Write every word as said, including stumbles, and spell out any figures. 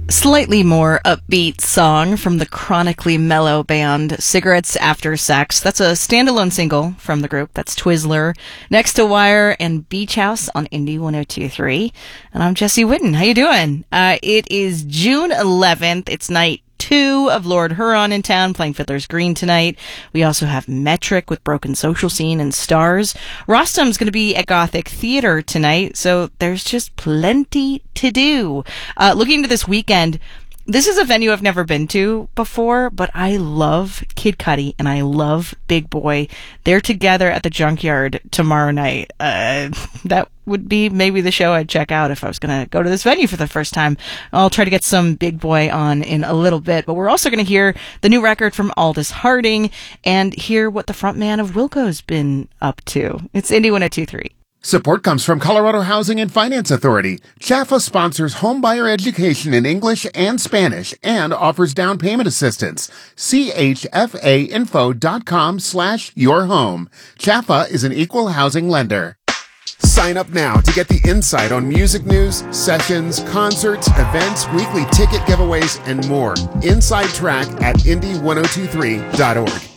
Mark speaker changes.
Speaker 1: Slightly more upbeat song from the chronically mellow band Cigarettes After Sex. That's a standalone single from the group. That's Twizzler, Next to Wire, and Beach House on Indie one oh two point three. And I'm Jesse Whitten. How you doing? Uh, it is June eleventh. It's night two of Lord Huron in town, playing Fiddler's Green tonight. We also have Metric with Broken Social Scene and Stars. Rostam's going to be at Gothic Theater tonight, so there's just plenty to do. Uh, looking to this weekend, this is a venue I've never been to before, but I love Kid Cudi and I love Big Boy. They're together at the Junkyard tomorrow night. Uh, that would be maybe the show I'd check out if I was going to go to this venue for the first time. I'll try to get some Big Boy on in a little bit, but we're also going to hear the new record from Aldous Harding and hear what the frontman of Wilco's been up to. It's Indie one oh two point three.
Speaker 2: Support comes from Colorado Housing and Finance Authority. Jaffa sponsors homebuyer education in English and Spanish and offers down payment assistance. C H F A info dot com slash your home. Jaffa is an equal housing lender. Sign up now to get the insight on music news, sessions, concerts, events, weekly ticket giveaways, and more. Inside Track at indie ten twenty-three dot org.